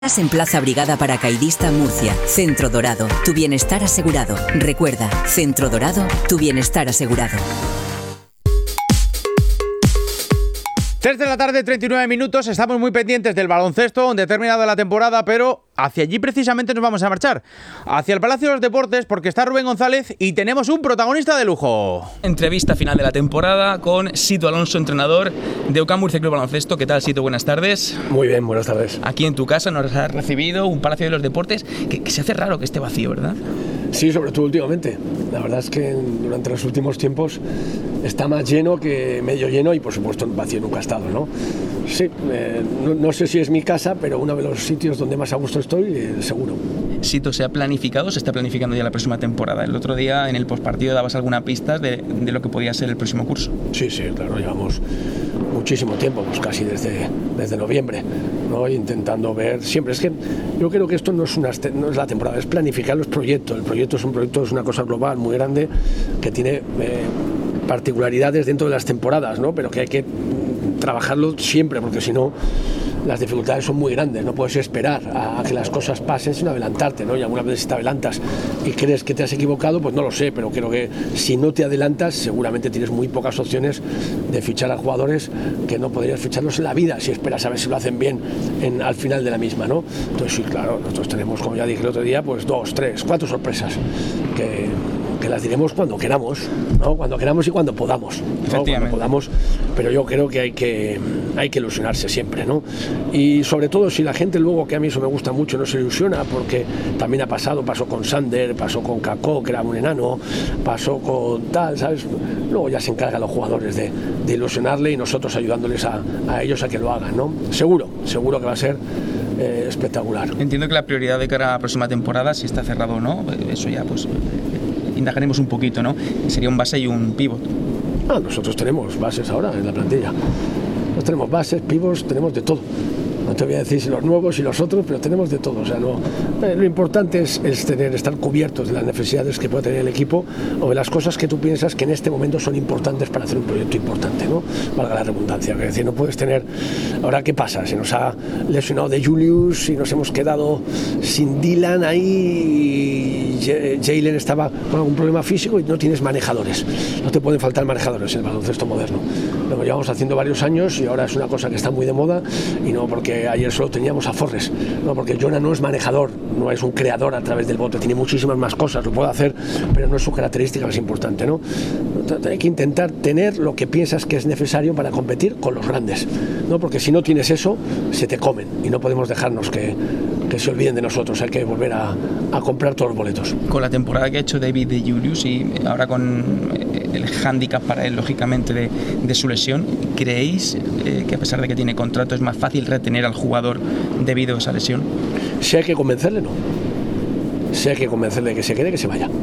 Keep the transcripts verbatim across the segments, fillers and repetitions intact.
En Plaza Brigada Paracaidista Murcia, Centro Dorado, tu bienestar asegurado. Recuerda, Centro Dorado, tu bienestar asegurado. tres de la tarde, treinta y nueve minutos, estamos muy pendientes del baloncesto, donde ha terminado la temporada, pero hacia allí precisamente nos vamos a marchar, hacia el Palacio de los Deportes, porque está Rubén González y tenemos un protagonista de lujo. Entrevista final de la temporada con Sito Alonso, entrenador de U C A M Murcia Club Baloncesto. ¿Qué tal, Sito? Buenas tardes. Muy bien, buenas tardes. Aquí en tu casa nos has recibido un Palacio de los Deportes que, que se hace raro que esté vacío, ¿verdad? Sí, sobre todo últimamente. La verdad es que durante los últimos tiempos está más lleno que medio lleno y por supuesto vacío nunca ha estado, ¿no? Sí, eh, no, no sé si es mi casa, pero uno de los sitios donde más a gusto estoy, eh, seguro. Sito, ¿se ha planificado, se está planificando ya la próxima temporada? El otro día en el postpartido dabas alguna pista de, de lo que podía ser el próximo curso. Sí, sí, claro, llevamos muchísimo tiempo, pues casi desde, desde noviembre, ¿no? Intentando ver siempre. Es que yo creo que esto no es, una, no es la temporada, es planificar los proyectos. El proyecto es un proyecto, es una cosa global muy grande que tiene eh, particularidades dentro de las temporadas, ¿no? Pero que hay que trabajarlo siempre, porque si no las dificultades son muy grandes, no puedes esperar a, a que las cosas pasen sin adelantarte, ¿no? Y alguna vez si te adelantas y crees que te has equivocado, pues no lo sé, pero creo que si no te adelantas seguramente tienes muy pocas opciones de fichar a jugadores que no podrías ficharlos en la vida si esperas a ver si lo hacen bien en, al final de la misma, ¿no? Entonces sí, claro, nosotros tenemos, como ya dije el otro día, pues dos, tres, cuatro sorpresas que... que las diremos cuando queramos, ¿no? Cuando queramos y cuando podamos, ¿no? Cuando podamos, pero yo creo que hay que hay que ilusionarse siempre, ¿no? Y sobre todo si la gente luego, que a mí eso me gusta mucho, no se ilusiona, porque también ha pasado, pasó con Sander, pasó con Kakó, que era un enano, pasó con tal, ¿sabes? Luego ya se encargan los jugadores de, de ilusionarle y nosotros ayudándoles a, a ellos a que lo hagan, ¿no? Seguro, seguro que va a ser eh, espectacular. Entiendo que la prioridad de cara a la próxima temporada, si está cerrado o no, eso ya pues indagaremos un poquito, ¿no? Sería un base y un pívot. Ah, nosotros tenemos bases ahora en la plantilla. Nosotros tenemos bases, pivots, tenemos de todo. No te voy a decir si los nuevos y los otros, pero tenemos de todo. O sea, no, eh, lo importante es, es tener, estar cubiertos de las necesidades que puede tener el equipo o de las cosas que tú piensas que en este momento son importantes para hacer un proyecto importante, ¿no? Valga la redundancia. Es decir, no puedes tener... Ahora, ¿qué pasa? Se nos ha lesionado de Julius y nos hemos quedado sin Dylan ahí. Jalen estaba con algún problema físico y no tienes manejadores. No te pueden faltar manejadores en el baloncesto moderno. Lo llevamos haciendo varios años y ahora es una cosa que está muy de moda, y no porque ayer solo teníamos a Forres, no, porque Jonah no es manejador, no es un creador a través del bote, tiene muchísimas más cosas, lo puede hacer, pero no es su característica más importante, ¿no? Hay que intentar tener lo que piensas que es necesario para competir con los grandes, ¿no? Porque si no tienes eso, se te comen y no podemos dejarnos que, que se olviden de nosotros, hay que volver a, a comprar todos los boletos. Con la temporada que ha hecho David de Julius y ahora con el hándicap para él, lógicamente, de, de su lesión, ¿creéis eh, que a pesar de que tiene contrato es más fácil retener al jugador debido a esa lesión? Si hay que convencerle, no. Si hay que convencerle que se quede, que se vaya.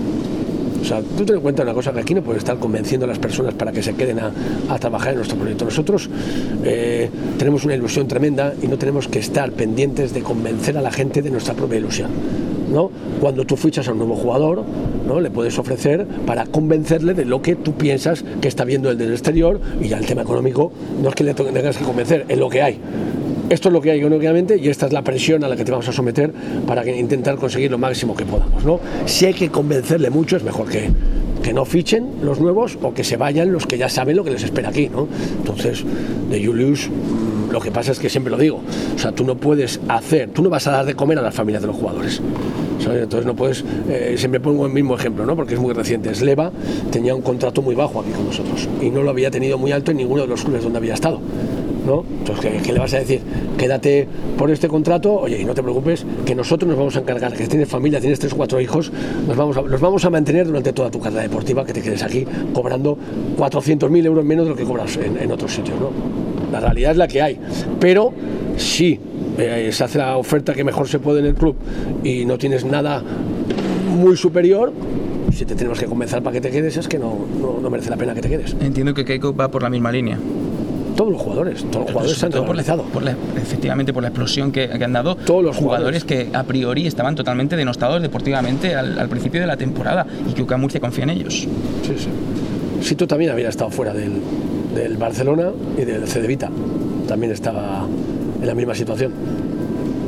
O sea, tú ten en cuenta una cosa, que aquí no puedes estar convenciendo a las personas para que se queden a, a trabajar en nuestro proyecto. Nosotros eh, tenemos una ilusión tremenda y no tenemos que estar pendientes de convencer a la gente de nuestra propia ilusión, ¿no? Cuando tú fichas a un nuevo jugador, ¿no? Le puedes ofrecer para convencerle de lo que tú piensas que está viendo el del exterior, y ya el tema económico no es que le tengas que convencer, es lo que hay. Esto es lo que hay económicamente y esta es la presión a la que te vamos a someter para que intentar conseguir lo máximo que podamos, ¿no? Si hay que convencerle mucho, es mejor que, que no fichen los nuevos o que se vayan los que ya saben lo que les espera aquí, ¿no? Entonces, de Julius, lo que pasa es que siempre lo digo, o sea, tú no puedes hacer, tú no vas a dar de comer a las familias de los jugadores, ¿sabes? Entonces no puedes, eh, siempre pongo el mismo ejemplo, ¿no? Porque es muy reciente. Sleva tenía un contrato muy bajo aquí con nosotros y no lo había tenido muy alto en ninguno de los clubes donde había estado, ¿no? Entonces, ¿qué, ¿qué le vas a decir? Quédate por este contrato, oye, y no te preocupes, que nosotros nos vamos a encargar, que tienes familia, tienes tres o cuatro hijos, nos vamos a, los vamos a mantener durante toda tu carrera deportiva, que te quedes aquí cobrando cuatrocientos mil euros menos de lo que cobras en, en otros sitios, ¿no? La realidad es la que hay, pero si eh, se hace la oferta que mejor se puede en el club y no tienes nada muy superior, si te tenemos que convencer para que te quedes, es que no, no, no merece la pena que te quedes. Entiendo que Keiko va por la misma línea. Todos los jugadores, todos los jugadores se han regularizado. Por la, efectivamente, por la explosión que, que han dado todos los jugadores, jugadores que a priori estaban totalmente denostados deportivamente al, al principio de la temporada y que U C A M Murcia confía en ellos. Sí, sí. Sito también había estado fuera del, del Barcelona y del Cedevita, también estaba en la misma situación.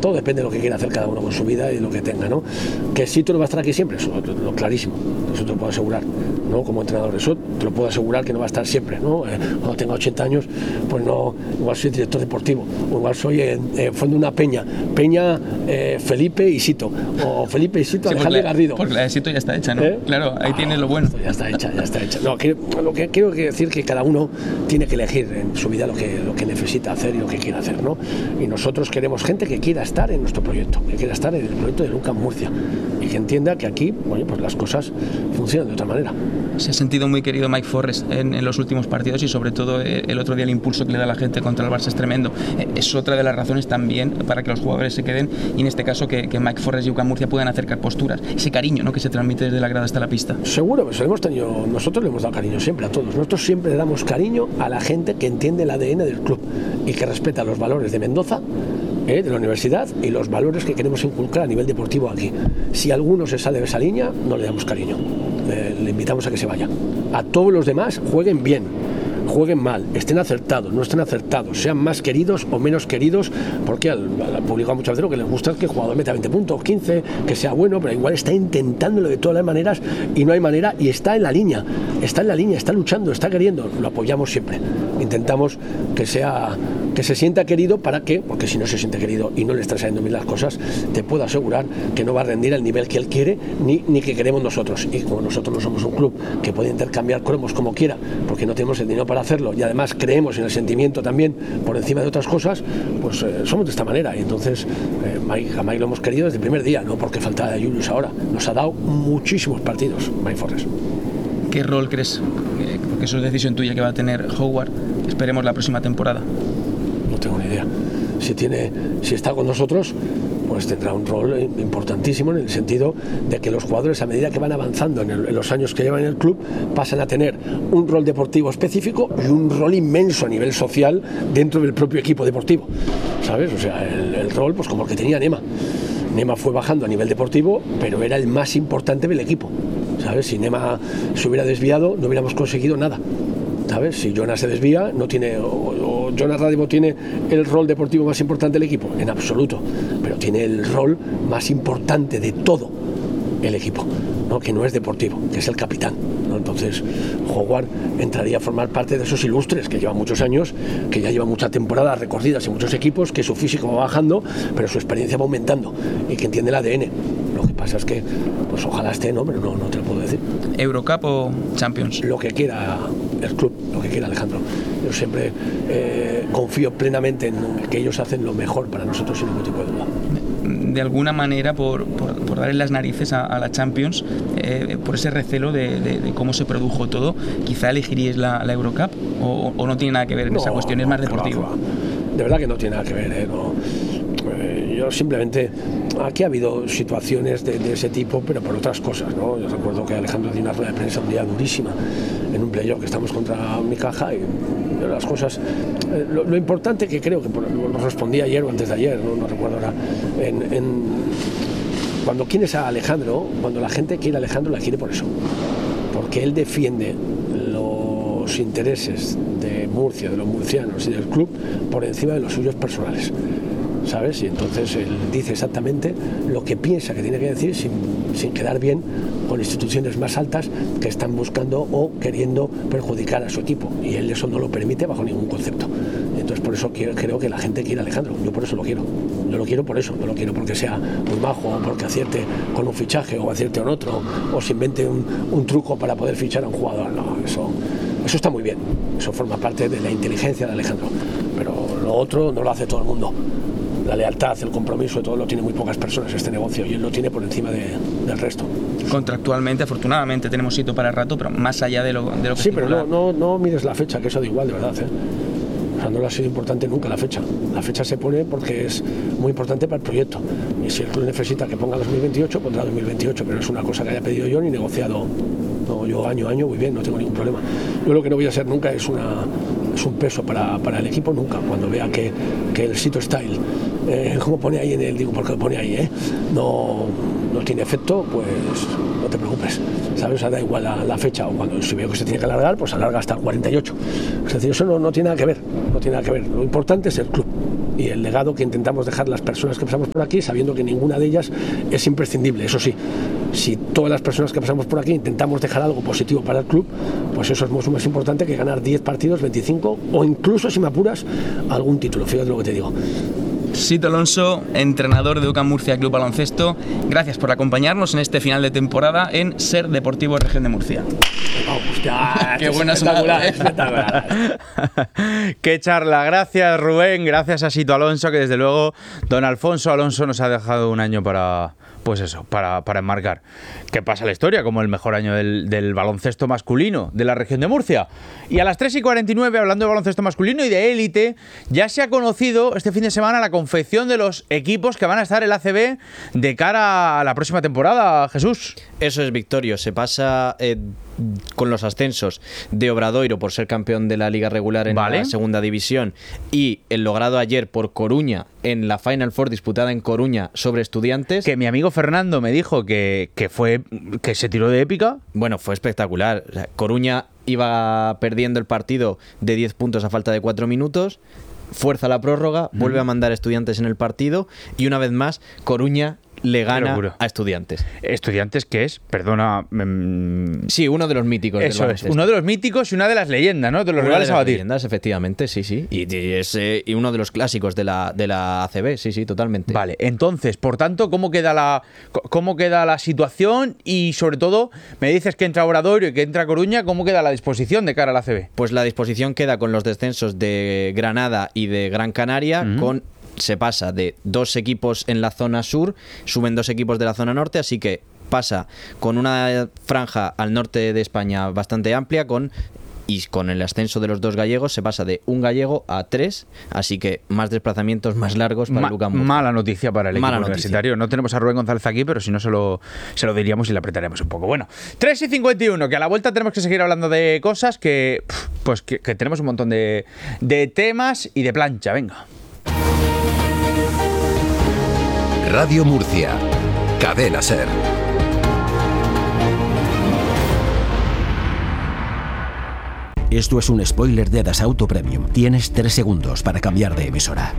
todo depende de lo que quiera hacer cada uno con su vida y lo que tenga, ¿no? Que Sito no va a estar aquí siempre, eso lo clarísimo, eso te lo puedo asegurar, ¿no? Como entrenador, eso te lo puedo asegurar que no va a estar siempre, ¿no? Eh, cuando tenga ochenta años, pues no, igual soy director deportivo, o igual soy eh, eh, fondo de una peña, Peña, eh, Felipe y Sito, o Felipe y Sito, sí, Alejandro la, Garrido. Porque la de Sito ya está hecha, ¿no? ¿Eh? Claro, ahí ah, tienes lo bueno. Ya está hecha, ya está hecha. No, que, lo que quiero decir que cada uno tiene que elegir en su vida lo que, lo que necesita hacer y lo que quiere hacer, ¿no? Y nosotros queremos gente que quiera estar en nuestro proyecto, que quiera estar en el proyecto de Lucas Murcia y que entienda que aquí, bueno, pues las cosas funcionan de otra manera. Se ha sentido muy querido Mike Forrest en, en los últimos partidos y sobre todo eh, el otro día el impulso que le da la gente contra el Barça es tremendo. Eh, es otra de las razones también para que los jugadores se queden y en este caso que, que Mike Forrest y Lucas Murcia puedan acercar posturas, ese cariño, ¿no?, que se transmite desde la grada hasta la pista. Seguro, pues hemos tenido, nosotros le hemos dado cariño siempre a todos, nosotros siempre le damos cariño a la gente que entiende el A D N del club y que respeta los valores de Mendoza, eh, de la universidad y los valores que queremos inculcar a nivel deportivo aquí. Si alguno se sale de esa línea, no le damos cariño, eh, le invitamos a que se vaya. A todos los demás jueguen bien, jueguen mal, estén acertados, no estén acertados, sean más queridos o menos queridos, porque al, al público muchas veces lo que les gusta es que el jugador meta veinte puntos, quince, que sea bueno, pero igual está intentándolo de todas las maneras y no hay manera y está en la línea, está en la línea, está luchando, está queriendo, lo apoyamos siempre, intentamos que sea, que se sienta querido para que, porque si no se siente querido y no le están saliendo bien las cosas, te puedo asegurar que no va a rendir al nivel que él quiere ni, ni que queremos nosotros, y como nosotros no somos un club que puede intercambiar cromos como quiera, porque no tenemos el dinero para hacerlo y además creemos en el sentimiento también por encima de otras cosas, pues eh, somos de esta manera y entonces eh, Mike, a Mike lo hemos querido desde el primer día, no porque faltaba de Julius ahora, nos ha dado muchísimos partidos Mike Forrest. ¿Qué rol crees, eh, porque eso es decisión tuya, que va a tener Howard, esperemos la próxima temporada? No tengo ni idea, si, tiene, si está con nosotros pues tendrá un rol importantísimo en el sentido de que los jugadores a medida que van avanzando en, el, en los años que llevan en el club pasan a tener un rol deportivo específico y un rol inmenso a nivel social dentro del propio equipo deportivo, ¿sabes? O sea, el, el rol pues como el que tenía Nema. Nema fue bajando a nivel deportivo, pero era el más importante del equipo, ¿sabes? Si Nema se hubiera desviado no hubiéramos conseguido nada, ¿sabes? Si Jonas se desvía, no tiene, o, o Jonas Radivo tiene el rol deportivo más importante del equipo, en absoluto, pero tiene el rol más importante de todo el equipo, ¿no? Que no es deportivo, que es el capitán, ¿no? Entonces Howard entraría a formar parte de esos ilustres que llevan muchos años, que ya llevan muchas temporadas recorridas en muchos equipos, que su físico va bajando, pero su experiencia va aumentando y que entiende el A D N. Lo que pasa es que, pues ojalá esté, ¿no? Pero no, no te lo puedo decir. ¿Eurocup o Champions? Lo que quiera el club, lo que quiera Alejandro. Yo siempre eh, confío plenamente en que ellos hacen lo mejor para nosotros sin ningún tipo de duda. De alguna manera, por, por, por darle las narices a, a la Champions, eh, por ese recelo de, de, de cómo se produjo todo, quizá elegiríais la, la Eurocup o, o no tiene nada que ver en no, esa cuestión, es más deportiva. No, de verdad que no tiene nada que ver, ¿eh? No. Eh, yo simplemente, aquí ha habido situaciones de, de ese tipo, pero por otras cosas, ¿no? Yo recuerdo que Alejandro dio una rueda de prensa un día durísima en un playoff que estamos contra Unicaja y las cosas, eh, lo, lo importante que creo que por, lo respondí ayer o antes de ayer, no, no recuerdo ahora, en, en, cuando quieres a Alejandro, cuando la gente quiere a Alejandro, la quiere por eso, porque él defiende los intereses de Murcia, de los murcianos y del club por encima de los suyos personales, ¿sabes? Y entonces él dice exactamente lo que piensa que tiene que decir sin, sin quedar bien con instituciones más altas que están buscando o queriendo perjudicar a su equipo, y él eso no lo permite bajo ningún concepto. Entonces por eso quiero, creo que la gente quiere a Alejandro, yo por eso lo quiero, yo lo quiero por eso, no lo quiero porque sea muy majo o porque acierte con un fichaje o acierte con otro o se invente un, un truco para poder fichar a un jugador, no, eso, eso está muy bien, eso forma parte de la inteligencia de Alejandro, pero lo otro no lo hace todo el mundo. La lealtad, el compromiso, todo lo tiene muy pocas personas este negocio y él lo tiene por encima de, del resto. Contractualmente, afortunadamente, tenemos sitio para el rato, pero más allá de lo, de lo que sí, pero no, no, no mires la fecha, que eso da igual, de verdad, ¿eh? O sea, no le ha sido importante nunca la fecha. La fecha se pone porque es muy importante para el proyecto. Y si el club necesita que ponga dos mil veintiocho, pondrá dos mil veintiocho, pero no es una cosa que haya pedido yo ni negociado. No, yo año a año, muy bien, no tengo ningún problema. Yo lo que no voy a hacer nunca es una... es un peso para, para el equipo nunca, cuando vea que, que el Sito Style, eh, como pone ahí en el, digo, porque lo pone ahí, eh, no, no tiene efecto, pues no te preocupes, ¿sabes? O sea, da igual la, la fecha, o cuando si veo que se tiene que alargar, pues alarga hasta el cuarenta y ocho. Es decir, eso no, no tiene nada que ver, no tiene nada que ver, lo importante es el club. y el legado que intentamos dejar las personas que pasamos por aquí, sabiendo que ninguna de ellas es imprescindible. Eso sí, si todas las personas que pasamos por aquí intentamos dejar algo positivo para el club, pues eso es mucho más importante que ganar diez partidos, veinticinco o incluso, si me apuras, algún título. Fíjate lo que te digo. Sito Alonso, entrenador de UCAM Murcia Club Baloncesto, gracias por acompañarnos en este final de temporada en Ser Deportivo Región de Murcia. Vamos, ya, qué buena espectacular, espectacular. Qué charla, gracias Rubén, gracias a Sito Alonso, que desde luego don Alfonso Alonso nos ha dejado un año para, pues eso, para, para enmarcar que pasa la historia como el mejor año del, del baloncesto masculino de la región de Murcia. Y a las tres y cuarenta y nueve, hablando de baloncesto masculino y de élite, ya se ha conocido este fin de semana la confección de los equipos que van a estar en el A C B de cara a la próxima temporada, Jesús. Eso es, Victorio, se pasa eh, con los ascensos de Obradoiro por ser campeón de la liga regular en vale. la segunda división y el logrado ayer por Coruña en la Final Four disputada en Coruña sobre Estudiantes. Que mi amigo Fernando me dijo que, que fue que se tiró de épica. Bueno, fue espectacular. O sea, Coruña iba perdiendo el partido de diez puntos a falta de cuatro minutos, fuerza la prórroga, mm. vuelve a mandar Estudiantes en el partido y una vez más Coruña le gana a Estudiantes. Estudiantes, ¿qué es? Perdona. Mmm... Sí, uno de los míticos. Eso es, uno de los míticos y una de las leyendas, ¿no? De los rivales a batir. Leyendas, efectivamente, sí, sí. Y, y es eh, y uno de los clásicos de la, de la A C B, sí, sí, totalmente. Vale, entonces, por tanto, ¿cómo queda la cómo queda la situación? Y sobre todo, me dices que entra Obradoiro y que entra Coruña, ¿cómo queda la disposición de cara a la A C B? Pues la disposición queda con los descensos de Granada y de Gran Canaria, uh-huh. con se pasa de dos equipos en la zona sur, suben dos equipos de la zona norte, así que pasa con una franja al norte de España bastante amplia, con y con el ascenso de los dos gallegos se pasa de un gallego a tres, así que más desplazamientos más largos para Ma- el UCAM Murcia. Mala noticia para el equipo Mala universitario. Noticia. No tenemos a Rubén González aquí, pero si no se lo, se lo diríamos y le apretaremos un poco. Bueno, tres y cincuenta y uno, que a la vuelta tenemos que seguir hablando de cosas que, pues que, que tenemos un montón de, de temas y de plancha. Venga. Radio Murcia, Cadena Ser. Esto es un spoiler de Dasauto Premium. Tienes tres segundos para cambiar de emisora.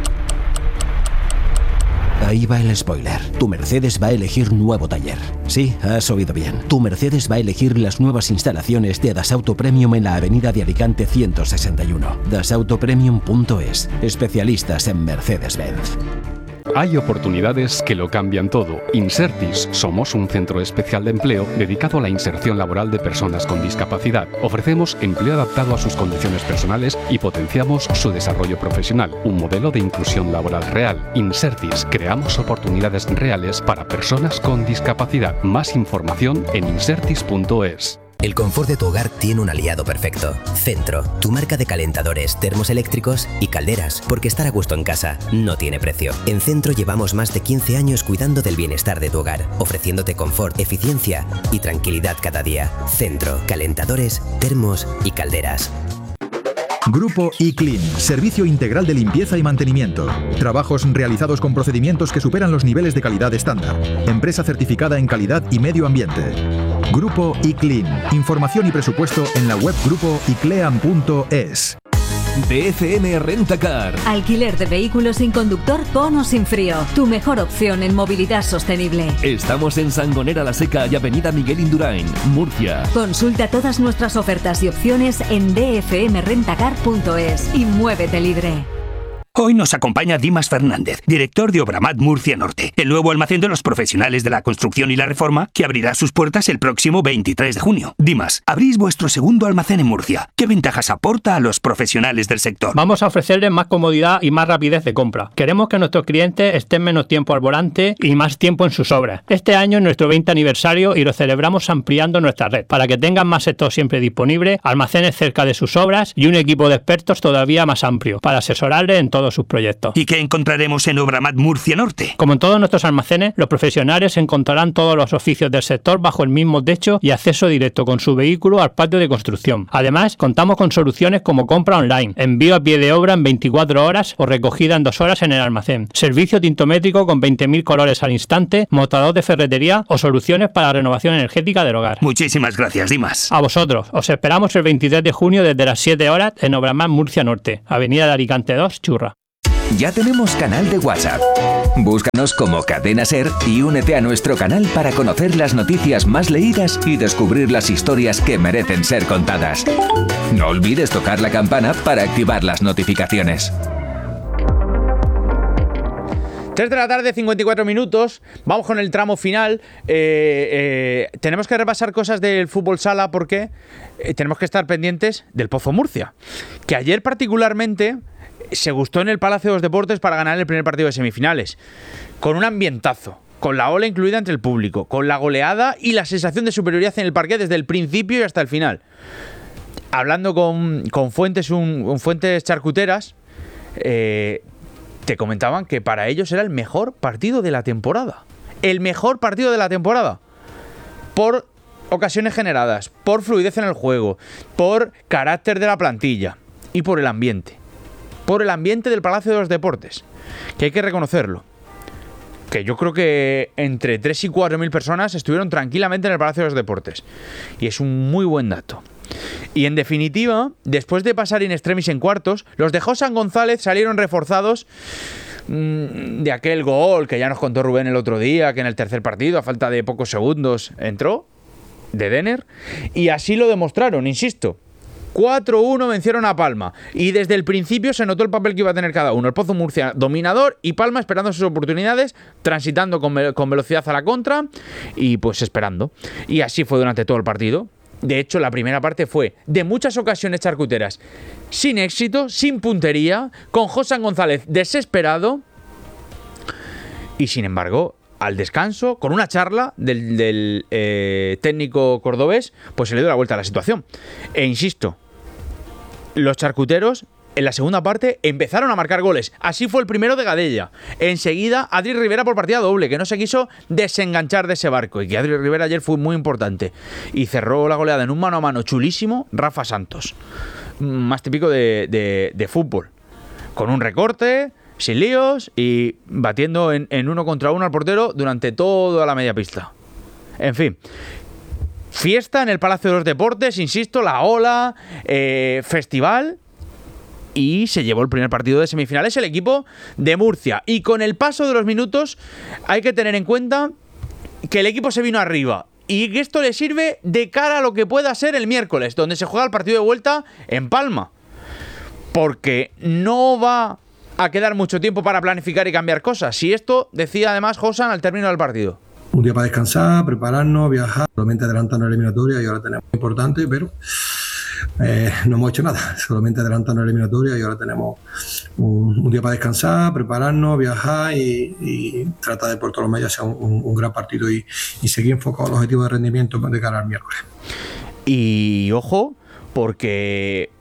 Ahí va el spoiler. Tu Mercedes va a elegir nuevo taller. Sí, has oído bien. Tu Mercedes va a elegir las nuevas instalaciones de Dasauto Premium en la avenida de Alicante ciento sesenta y uno. dasauto premium punto es. Especialistas en Mercedes-Benz. Hay oportunidades que lo cambian todo. Insertis somos un centro especial de empleo dedicado a la inserción laboral de personas con discapacidad. Ofrecemos empleo adaptado a sus condiciones personales y potenciamos su desarrollo profesional. Un modelo de inclusión laboral real. Insertis, creamos oportunidades reales para personas con discapacidad. Más información en insertis punto es. El confort de tu hogar tiene un aliado perfecto. Centro, tu marca de calentadores, termos eléctricos y calderas, porque estar a gusto en casa no tiene precio. En Centro llevamos más de quince años cuidando del bienestar de tu hogar, ofreciéndote confort, eficiencia y tranquilidad cada día. Centro, calentadores, termos y calderas. Grupo iClean, servicio integral de limpieza y mantenimiento. Trabajos realizados con procedimientos que superan los niveles de calidad estándar. Empresa certificada en calidad y medio ambiente. Grupo iClean. Información y presupuesto en la web grupo iclean punto es. D F M Rentacar. Alquiler de vehículos sin conductor con o sin frío. Tu mejor opción en movilidad sostenible. Estamos en Sangonera la Seca y Avenida Miguel Indurain, Murcia. Consulta todas nuestras ofertas y opciones en d f m rentacar punto es y muévete libre. Hoy nos acompaña Dimas Fernández, director de Obramat Murcia Norte, el nuevo almacén de los profesionales de la construcción y la reforma que abrirá sus puertas el próximo veintitrés de junio. Dimas, abrís vuestro segundo almacén en Murcia. ¿Qué ventajas aporta a los profesionales del sector? Vamos a ofrecerles más comodidad y más rapidez de compra. Queremos que nuestros clientes estén menos tiempo al volante y más tiempo en sus obras. Este año es nuestro veinte aniversario y lo celebramos ampliando nuestra red para que tengan más sector siempre disponible, almacenes cerca de sus obras y un equipo de expertos todavía más amplio para asesorarles en todo sus proyectos. ¿Y qué encontraremos en Obramat Murcia Norte? Como en todos nuestros almacenes, los profesionales encontrarán todos los oficios del sector bajo el mismo techo y acceso directo con su vehículo al patio de construcción. Además, contamos con soluciones como compra online, envío a pie de obra en veinticuatro horas o recogida en dos horas en el almacén, servicio tintométrico con veinte mil colores al instante, mostrador de ferretería o soluciones para la renovación energética del hogar. Muchísimas gracias, Dimas. A vosotros. Os esperamos el veintitrés de junio desde las siete horas en Obramat Murcia Norte, Avenida de Alicante dos, Churra. Ya tenemos canal de WhatsApp. Búscanos como Cadena Ser y únete a nuestro canal para conocer las noticias más leídas y descubrir las historias que merecen ser contadas. No olvides tocar la campana para activar las notificaciones. tres de la tarde, cincuenta y cuatro minutos. Vamos con el tramo final. Eh, eh, tenemos que repasar cosas del fútbol sala porque eh, tenemos que estar pendientes del Pozo Murcia, que ayer particularmente se gustó en el Palacio de los Deportes para ganar el primer partido de semifinales, con un ambientazo, con la ola incluida entre el público, con la goleada y la sensación de superioridad en el parquet desde el principio y hasta el final. Hablando con, con fuentes, un, con fuentes charcuteras, eh, te comentaban que para ellos era el mejor partido de la temporada. El mejor partido de la temporada. Por ocasiones generadas, por fluidez en el juego, por carácter de la plantilla y por el ambiente. Por el ambiente del Palacio de los Deportes, que hay que reconocerlo. Que yo creo que entre tres y cuatro mil personas estuvieron tranquilamente en el Palacio de los Deportes. Y es un muy buen dato. Y en definitiva, después de pasar in extremis en cuartos, los de Josan González salieron reforzados mmm, de aquel gol que ya nos contó Rubén el otro día, que en el tercer partido, a falta de pocos segundos, entró, de Denner, y así lo demostraron, insisto. cuatro uno vencieron a Palma y desde el principio se notó el papel que iba a tener cada uno. El Pozo Murcia dominador y Palma esperando sus oportunidades, transitando con, ve- con velocidad a la contra y pues esperando. Y así fue durante todo el partido. De hecho, la primera parte fue de muchas ocasiones charcuteras sin éxito, sin puntería, con Josan González desesperado y sin embargo, al descanso, con una charla del, del eh, técnico cordobés, pues se le dio la vuelta a la situación. E insisto, los charcuteros en la segunda parte empezaron a marcar goles. Así fue el primero de Gadella. Enseguida, Adri Rivera por partida doble, que no se quiso desenganchar de ese barco. Y que Adri Rivera ayer fue muy importante. Y cerró la goleada en un mano a mano chulísimo, Rafa Santos. Más típico de, de, de fútbol. Con un recorte, sin líos y batiendo en, en uno contra uno al portero durante toda la media pista. En fin. Fiesta en el Palacio de los Deportes, insisto, la ola, eh, festival. Y se llevó el primer partido de semifinales el equipo de Murcia. Y con el paso de los minutos hay que tener en cuenta que el equipo se vino arriba. Y que esto le sirve de cara a lo que pueda ser el miércoles, donde se juega el partido de vuelta en Palma. Porque no va a quedar mucho tiempo para planificar y cambiar cosas. Y esto decía además Josan al término del partido. Un día para descansar, prepararnos, viajar, solamente adelantando la eliminatoria y ahora tenemos importante, pero eh, no hemos hecho nada, solamente adelantando la eliminatoria y ahora tenemos un, un día para descansar, prepararnos, viajar y, y tratar de por todos los medios hacer un, un, un gran partido y, y seguir enfocados en los objetivos de rendimiento de cara al miércoles. Y ojo, porque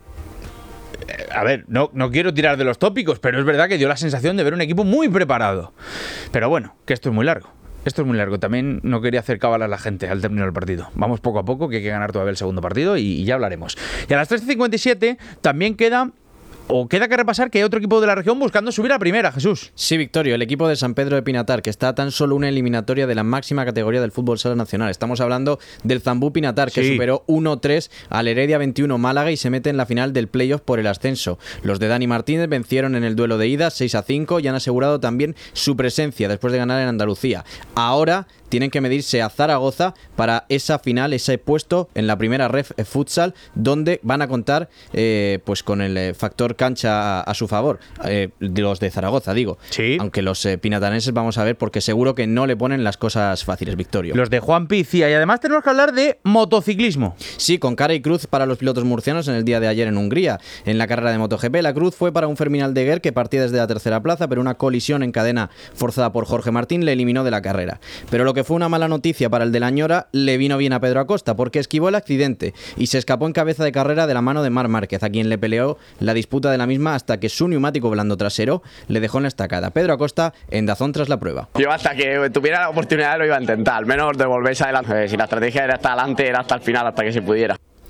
a ver, no, no quiero tirar de los tópicos, pero es verdad que dio la sensación de ver un equipo muy preparado. Pero bueno, que esto es muy largo. Esto es muy largo. También no quería hacer cábala a la gente al término del partido. Vamos poco a poco, que hay que ganar todavía el segundo partido y, y ya hablaremos. Y a las tres cincuenta y siete también queda... O queda que repasar que hay otro equipo de la región buscando subir a primera, Jesús. Sí, Victorio, el equipo de San Pedro de Pinatar, que está a tan solo una eliminatoria de la máxima categoría del fútbol sala nacional. Estamos hablando del Zambú Pinatar, que sí. superó uno tres al Heredia veintiuno Málaga y se mete en la final del playoff por el ascenso. Los de Dani Martínez vencieron en el duelo de ida seis a cinco y han asegurado también su presencia después de ganar en Andalucía. Ahora tienen que medirse a Zaragoza para esa final, ese puesto en la primera ref futsal, donde van a contar eh, pues con el eh, factor cancha a, a su favor, eh, de los de Zaragoza, digo. Sí. Aunque los eh, pinataneses vamos a ver, porque seguro que no le ponen las cosas fáciles, Victorio. Los de Juan Pizia. Y además tenemos que hablar de motociclismo. Sí, con cara y cruz para los pilotos murcianos en el día de ayer en Hungría. En la carrera de MotoGP, la cruz fue para un Fermín Aldeguer que partía desde la tercera plaza, pero una colisión en cadena forzada por Jorge Martín le eliminó de la carrera. Pero lo que fue una mala noticia para el de la Ñora le vino bien a Pedro Acosta, porque esquivó el accidente y se escapó en cabeza de carrera de la mano de Marc Márquez, a quien le peleó la disputa de la misma hasta que su neumático blando trasero le dejó en la estacada. Pedro Acosta en Dazón tras la prueba. Yo hasta que tuviera la oportunidad lo iba a intentar, al menos devolverse adelante. Si la estrategia era hasta adelante, era hasta el final, hasta que se pudiera.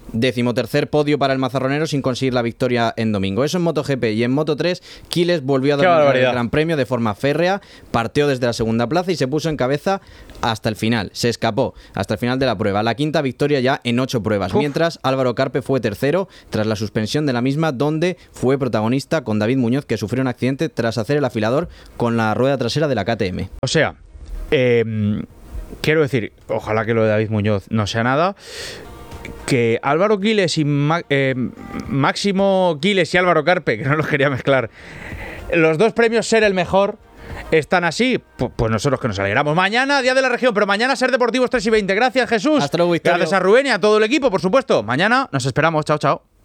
Decimotercer podio para el mazarronero sin conseguir la victoria en domingo. Eso en MotoGP. Y en Moto tres, Quiles volvió a dominar el Gran Premio de forma férrea, partió desde la segunda plaza y se puso en cabeza hasta el final. Se escapó hasta el final de la prueba. La quinta victoria ya en ocho pruebas. Uf. Mientras Álvaro Carpe fue tercero tras la suspensión de la misma, donde fue protagonista con David Muñoz, que sufrió un accidente tras hacer el afilador con la rueda trasera de la K T M. O sea, eh, quiero decir, ojalá que lo de David Muñoz no sea nada, que Álvaro Quiles y Ma- eh, Máximo Quiles y Álvaro Carpe, que no los quería mezclar, los dos premios ser el mejor están así, pues, pues nosotros que nos alegramos. Mañana, Día de la Región, pero mañana Ser Deportivos tres y veinte. Gracias, Jesús. Hasta luego, Victorio. Gracias a Rubén y a todo el equipo, por supuesto. Mañana nos esperamos. Chao, chao.